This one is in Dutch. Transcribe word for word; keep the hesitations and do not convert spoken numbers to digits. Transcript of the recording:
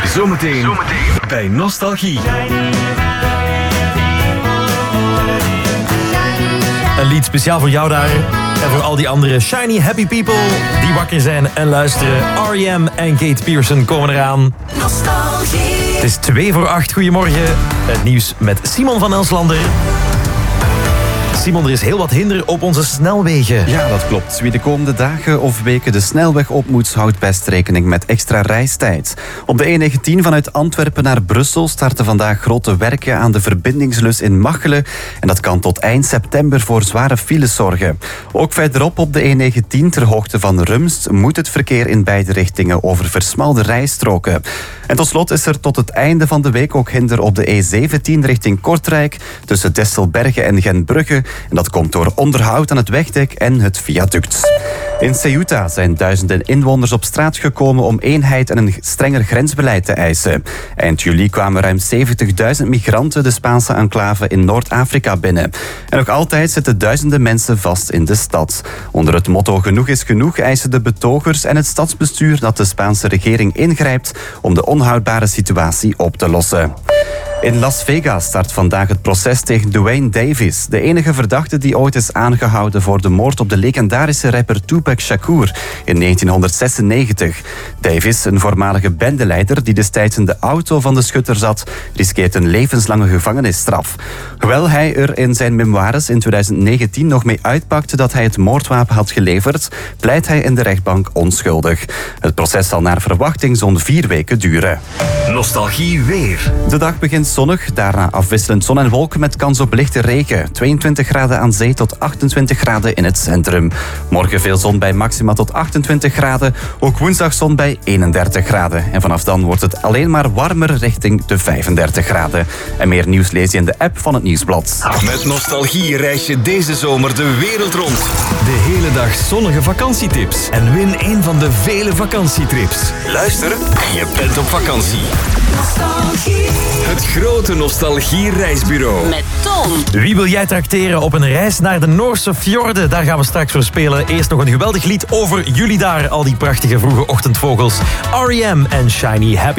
Zometeen, Zometeen. bij Nostalgie. Een lied speciaal voor jou daar. En voor al die andere shiny happy people die wakker zijn en luisteren. R E M en Kate Pearson komen eraan. Nostalgie. Het is twee voor acht. Goedemorgen. Het nieuws met Simon van Elslander. Simon, er is heel wat hinder op onze snelwegen. Ja, dat klopt. Wie de komende dagen of weken de snelweg op moet, houdt best rekening met extra reistijd. Op de E negentien vanuit Antwerpen naar Brussel starten vandaag grote werken aan de verbindingslus in Machelen. En dat kan tot eind september voor zware files zorgen. Ook verderop op de E negentien, ter hoogte van Rumst, moet het verkeer in beide richtingen over versmalde rijstroken. En tot slot is er tot het einde van de week ook hinder op de E zeventien richting Kortrijk, tussen Desselbergen en Gentbrugge. En dat komt door onderhoud aan het wegdek en het viaduct. In Ceuta zijn duizenden inwoners op straat gekomen om eenheid en een strenger grensbeleid te eisen. Eind juli kwamen ruim zeventigduizend migranten de Spaanse enclave in Noord-Afrika binnen. En nog altijd zitten duizenden mensen vast in de stad. Onder het motto genoeg is genoeg eisen de betogers en het stadsbestuur dat de Spaanse regering ingrijpt om de onhoudbare situatie op te lossen. In Las Vegas start vandaag het proces tegen Duane Davis, de enige verdachte die ooit is aangehouden voor de moord op de legendarische rapper Tupac Shakur in negentienhonderdzesennegentig. Davis, een voormalige bendeleider die destijds in de auto van de schutter zat, riskeert een levenslange gevangenisstraf. Hoewel hij er in zijn memoires in twintig negentien nog mee uitpakte dat hij het moordwapen had geleverd, pleit hij in de rechtbank onschuldig. Het proces zal naar verwachting zo'n vier weken duren. Nostalgie weer. De dag begint zonnig, daarna afwisselend zon en wolken met kans op lichte regen. tweeëntwintig graden aan zee tot achtentwintig graden in het centrum. Morgen veel zon bij maxima tot achtentwintig graden. Ook woensdag zon bij eenendertig graden. En vanaf dan wordt het alleen maar warmer richting de vijfendertig graden. En meer nieuws lees je in de app van het Nieuwsblad. Met Nostalgie reis je deze zomer de wereld rond. De hele dag zonnige vakantietips. En win een van de vele vakantietrips. Luister en je bent op vakantie. Nostalgie. Het grote Nostalgie-reisbureau. Met Tom. Wie wil jij trakteren op een reis naar de Noorse fjorden? Daar gaan we straks voor spelen. Eerst nog een geweldig lied over jullie daar. Al die prachtige vroege ochtendvogels. R E M en Shiny Happy